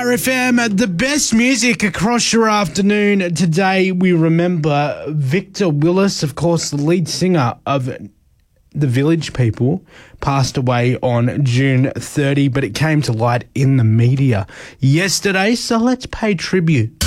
FM, the best music across your afternoon. Today we remember Victor Willis, of course, the lead singer of The Village People, passed away on June 30, but it came to light in the media yesterday, so let's pay tribute